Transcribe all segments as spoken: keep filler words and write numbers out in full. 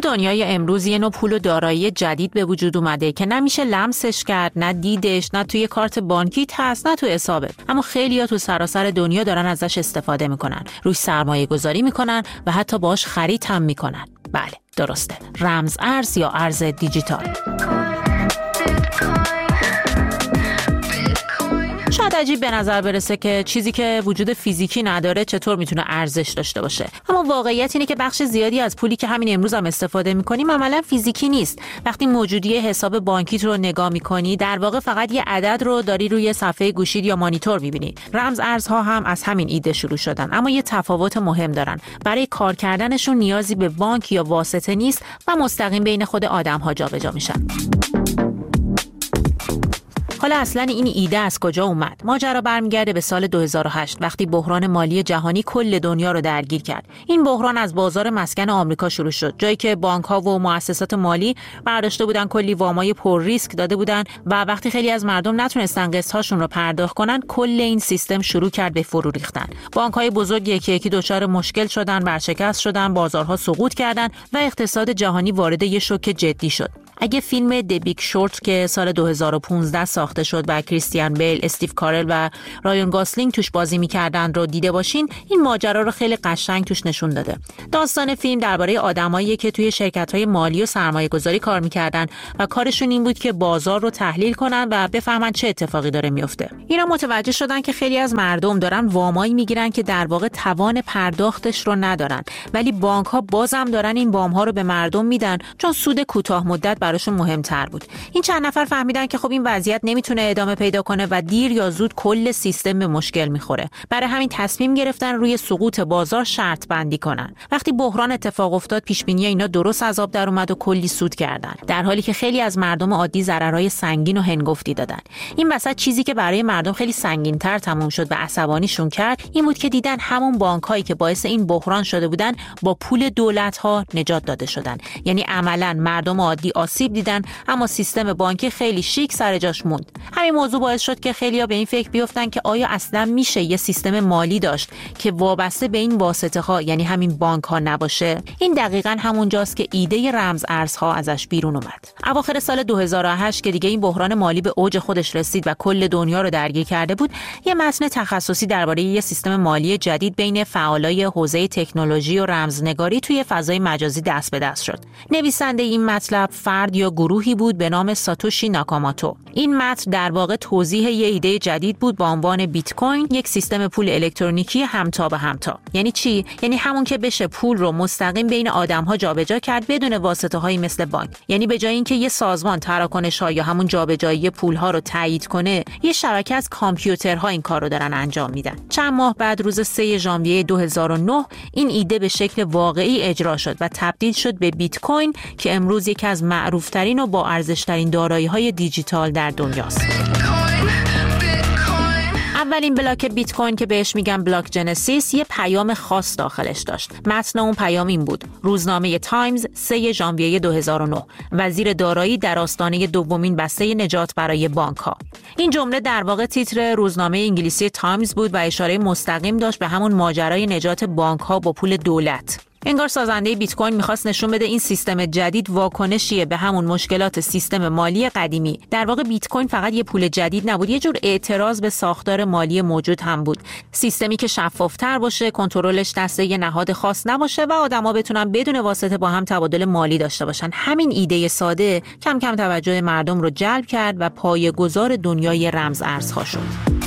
دنیای امروز یه نوع پول و دارایی جدید به وجود اومده که نمیشه لمسش کرد، نه دیدش، نه توی کارت بانکیت هست، نه تو حسابت. اما خیلی‌ها تو سراسر دنیا دارن ازش استفاده میکنن، روش سرمایه گذاری میکنن و حتی باهاش خرید هم میکنن. بله، درسته. رمز ارز یا ارز دیجیتال. شاید عجیب به نظر برسه که چیزی که وجود فیزیکی نداره چطور میتونه ارزش داشته باشه. اما واقعیت اینه که بخش زیادی از پولی که همین امروز هم استفاده میکنیم عملاً فیزیکی نیست. وقتی موجودی حساب بانکیت رو نگاه میکنی، در واقع فقط یه عدد رو داری روی صفحه گوشید یا مانیتور میبینی. رمز ارزها هم از همین ایده شروع شدن، اما یه تفاوت مهم دارن. برای کار کردنشون نیازی به بانک یا واسطه نیست و مستقیم بین خود آدم‌ها جابجا میشن. حالا اصلا این ایده از کجا اومد؟ ماجرا برمیگرده به سال دو هزار و هشت وقتی بحران مالی جهانی کل دنیا رو درگیر کرد. این بحران از بازار مسکن آمریکا شروع شد، جایی که بانک‌ها و مؤسسات مالی برداشته بودن کلی وامای پر ریسک داده بودن و وقتی خیلی از مردم نتونستن قسط‌هاشون رو پرداخت کنن، کل این سیستم شروع کرد به فرو ریختن. بانک‌های بزرگ یکی یکی دچار مشکل شدن، ورشکست شدن، بازارها سقوط کردن و اقتصاد جهانی وارد یه شوک جدی شد. اگه فیلم دی بیگ شورت که سال دو هزار و پانزده ساخته شد و کریستیان بیل، استیو کارل و رایان گاسلینگ توش بازی می‌کردن رو دیده باشین، این ماجرا رو خیلی قشنگ توش نشون داده. داستان فیلم درباره آدمایی که توی شرکت‌های مالی و سرمایه‌گذاری کار می‌کردن و کارشون این بود که بازار رو تحلیل کنن و بفهمن چه اتفاقی داره میفته. اینا متوجه شدن که خیلی از مردم دارن وامایی میگیرن که در واقع توان پرداختش رو ندارن، ولی بانک‌ها بازم دارن این وام‌ها رو به مردم میدن چون سود کوتاه مدت براشون مهمتر بود. این چند نفر فهمیدن که خب این وضعیت نمیتونه ادامه پیدا کنه و دیر یا زود کل سیستم به مشکل میخوره. برای همین تصمیم گرفتن روی سقوط بازار شرط بندی کنن. وقتی بحران اتفاق افتاد، پیش بینی اینا درست از آب در اومد و کلی سود کردن، در حالی که خیلی از مردم عادی ضررهای سنگین و هنگفتی دادن. این وسط چیزی که برای مردم خیلی سنگین‌تر تموم شد و عصبانیشون کرد این بود که دیدن همون بانک‌هایی که باعث این بحران شده بودن با پول دولت‌ها نجات داده شدن. یعنی عملاً مردم عادی آسیب دیدن، اما سیستم بانکی خیلی شیک سر جاش موند. همین موضوع باعث شد که خیلی‌ها به این فکر بیفتن که آیا اصلا میشه یه سیستم مالی داشت که وابسته به این واسطه‌ها، یعنی همین بانک‌ها نباشه؟ این دقیقاً همون جاست که ایده رمز ارزها ازش بیرون اومد. اواخر سال دو هزار و هشت که دیگه این بحران مالی به اوج خودش رسید و کل دنیا رو درگیر کرده بود، یه متن تخصصی درباره یه سیستم مالی جدید بین فعالای حوزه تکنولوژی و رمزنگاری توی فضای مجازی دست به دست شد. نویسنده این مطلب فرد یا گروهی بود به نام ساتوشی ناکاموتو. این متن در واقع توضیح یه ایده جدید بود با عنوان بیت کوین، یک سیستم پول الکترونیکی همتا به همتا. یعنی چی؟ یعنی همون که بشه پول رو مستقیم بین آدم‌ها جابجا کرد بدون واسطه‌هایی مثل بانک. یعنی به جای اینکه یه سازمان تراکنش‌ها یا همون جابجایی پول‌ها رو تایید کنه، یه شبکه از کامپیوترها این کار رو دارن انجام میدن. چند ماه بعد روز سوم ژانویه دو هزار و نه این ایده به شکل واقعی اجرا شد و تبدیل شد به بیت کوین که امروز یکی از معروف‌ترین و با ارزش‌ترین دارایی‌های دیجیتال در دنیاست. اولین بلاک بیت کوین که بهش میگن بلاک جنسیس یه پیام خاص داخلش داشت. متن اون پیام این بود: روزنامه تایمز سوم ژانویه دو هزار و نه، وزیر دارایی در آستانه دومین بسته نجات برای بانک‌ها. این جمله در واقع تیتر روزنامه انگلیسی تایمز بود و اشاره مستقیم داشت به همون ماجرای نجات بانک‌ها با پول دولت. انگار سازنده بیت کوین می‌خواست نشون بده این سیستم جدید واکنشیه به همون مشکلات سیستم مالی قدیمی. در واقع بیت کوین فقط یه پول جدید نبود، یه جور اعتراض به ساختار مالی موجود هم بود. سیستمی که شفاف‌تر باشه، کنترلش دست یه نهاد خاص نباشه و آدما بتونن بدون واسطه با هم تبادل مالی داشته باشن. همین ایده ساده کم کم توجه مردم رو جلب کرد و پایه‌گذار دنیای رمز ارزها شد.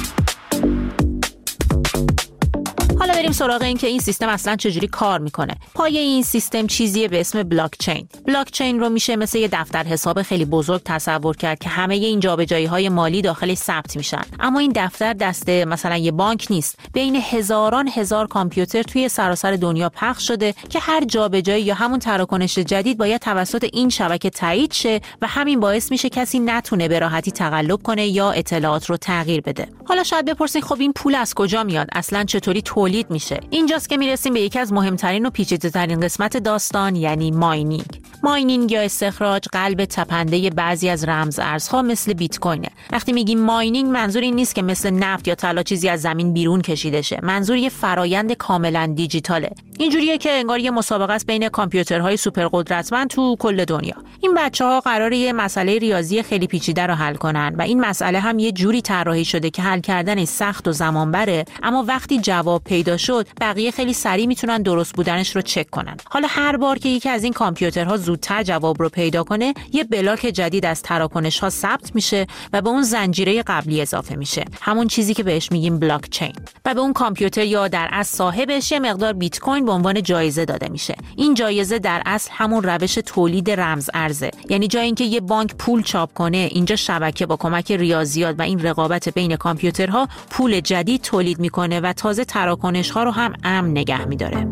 حالا بریم سراغ این که این سیستم اصلا چجوری کار میکنه. پایه این سیستم چیزیه به اسم بلاک چین. بلاک چین رو میشه مثل یه دفتر حساب خیلی بزرگ تصور کرد که همه این جابجایی‌های مالی داخلش ثبت میشن. اما این دفتر دسته مثلا یه بانک نیست. بین هزاران هزار کامپیوتر توی سراسر دنیا پخش شده که هر جابجایی یا همون تراکنش جدید باید توسط این شبکه تایید شه و همین باعث میشه کسی نتونه به راحتی تقلب کنه یا اطلاعات رو تغییر بده. حالا شاید بپرسین خب این پول از کجا میاد؟ اصلا چطوری تولید تولید میشه. اینجاست که میرسیم به یکی از مهمترین و پیچیده‌ترین قسمت داستان، یعنی ماینینگ. ماینینگ یا استخراج قلب تپنده بعضی از رمز ارزها مثل بیت کوینه. وقتی میگیم ماینینگ منظور این نیست که مثل نفت یا طلا چیزی از زمین بیرون کشیده شه. منظور یه فرایند کاملا دیجیتاله. اینجوریه که انگار یه مسابقه است بین کامپیوترهای سوپر قدرتمند تو کل دنیا. این بچه‌ها قراره یه مسئله ریاضی خیلی پیچیده رو حل کنن و این مسئله هم یه جوری طراحی شده که حل کردنش سخت و زمان بره، اما وقتی جواب پیدا شد بقیه خیلی سریع میتونن درست بودنش رو چک کنن. حالا هر بار که یکی از این کامپیوترها زودتر جواب رو پیدا کنه، یه بلاک جدید از تراکنش‌ها ثبت میشه و به اون زنجیره قبلی اضافه میشه. همون چیزی که بهش میگیم بلاک چین. و به اون کامپیوتر یا در اصل صاحبش یه مقدار بیت کوین به عنوان جایزه داده میشه. این جایزه در اصل همون روش تولید رمز ارزه. یعنی جای اینکه یه بانک پول چاپ کنه، اینجا شبکه با کمک ریاضیات و این رقابت بین کامپیوترها پول جدید تولید میکنه و تازه تراکنش‌ها رو هم امن نگه میداره.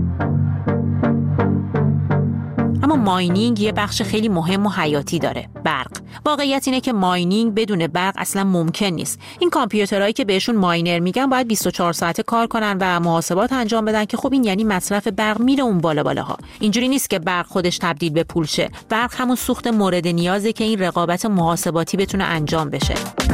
اما ماینینگ یه بخش خیلی مهم و حیاتی داره، برق. واقعیت اینه که ماینینگ بدون برق اصلا ممکن نیست. این کامپیوترهایی که بهشون ماینر میگن باید بیست و چهار ساعته کار کنن و محاسبات انجام بدن که خب این یعنی مصرف برق میره اون بالا بالاها. اینجوری نیست که برق خودش تبدیل به پول شه. برق همون سوخت مورد نیازه که این رقابت محاسباتی بتونه انجام بشه.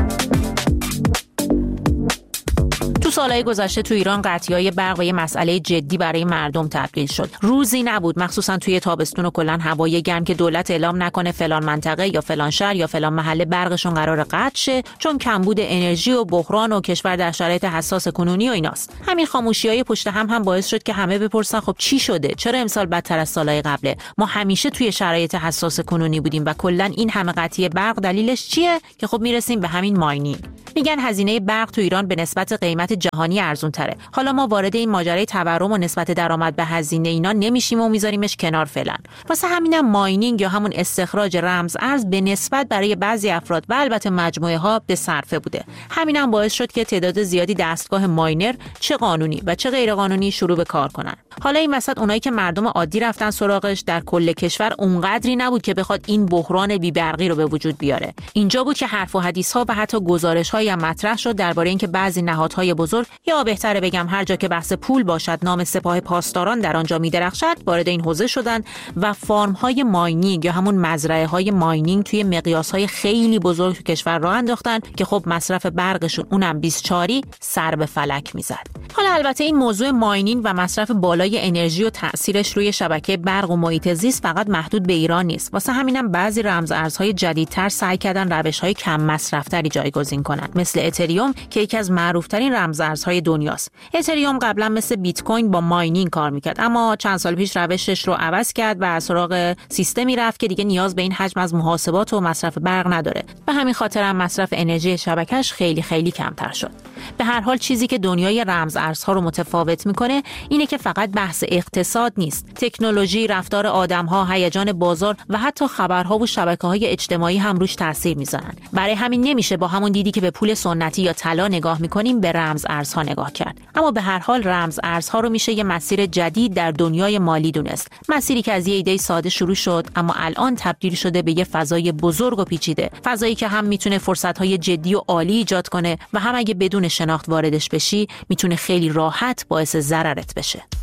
تو سالهای گذشته تو ایران قطعی‌های برق و یه مسئله جدی برای مردم تبدیل شد. روزی نبود، مخصوصا توی تابستون و کلاً هوای گرم، که دولت اعلام نکنه فلان منطقه یا فلان شهر یا فلان محله برقشون قراره قطع شه چون کمبود انرژی و بحران و کشور در شرایط حساس کنونی و ایناست. همین خاموشی‌های پشت هم هم باعث شد که همه بپرسن خب چی شده؟ چرا امسال بدتر از سالهای قبله؟ ما همیشه توی شرایط حساس کنونی بودیم و کلاً این همه قطعی برق دلیلش چیه؟ که خب میرسیم به همین ماینینگ. میگن هزینه برق تو ایران به نسبت قیمت جهانی ارزون تره. حالا ما وارد این ماجرای تورم و نسبت درآمد به هزینه اینا نمیشیم و میذاریمش کنار فعلا. واسه همینم ماینینگ یا همون استخراج رمز ارز به نسبت برای بعضی افراد و البته مجموعه ها به صرفه بوده. همینم باعث شد که تعداد زیادی دستگاه ماینر چه قانونی و چه غیر قانونی شروع به کار کنن. حالا این وسط اونایی که مردم عادی رفتن سراغش در کل کشور اونقدری نبود که بخواد این بحران بی‌برقی رو به وجود بیاره. اینجا بود که حرف و حدیث ها و حتی گزارش‌هایی هم مطرح شد درباره اینکه بعضی نهادهای بزرگ، یا بهتره بگم هر جا که بحث پول باشد نام سپاه پاسداران در آنجا می‌درخشد، وارد این حوزه شدن و فارم‌های ماینینگ یا همون مزرعه‌های ماینینگ توی مقیاس‌های خیلی بزرگ تو کشور راه انداختن که خب مصرف برقشون اونم بیست و چهار سر به فلک میزد. حالا البته این موضوع ماینینگ و مصرف بالای انرژی و تأثیرش روی شبکه برق و محیط زیست فقط محدود به ایران نیست. واسه همینم بعضی رمز ارزهای جدیدتر سعی کردن روش‌های کم مصرف‌تری جایگزین کنن، مثل اتریوم که یکی از معروف‌ترین رمز ارزهای دنیاست. اتریوم قبلا مثل بیت کوین با ماینینگ کار میکرد، اما چند سال پیش روشش رو عوض کرد و سراغ سیستمی رفت که دیگه نیاز به این حجم از محاسبات و مصرف برق نداره. به همین خاطر هم مصرف انرژی شبکه‌اش خیلی خیلی کمتر شد. به هر حال چیزی که دنیای رمز ارزها رو متفاوت میکنه اینه که فقط بحث اقتصاد نیست. تکنولوژی، رفتار آدم‌ها، هیجان بازار و حتی خبرها و شبکه‌های اجتماعی هم روش تاثیر میذارن. برای همین نمیشه با همون دیدی که به پول سنتی یا طلا نگاه میکنیم به رمز ارزها نگاه کرد. اما به هر حال رمز ارزها رو میشه یه مسیر جدید در دنیای مالی دونست. مسیری که از یه ایده ساده شروع شد اما الان تبدیل شده به یه فضای بزرگ و پیچیده. فضایی که هم میتونه فرصت‌های جدی و عالی ایجاد کنه و هم اگه بدون شناخت واردش بشی میتونه خیلی راحت باعث ضررت بشه.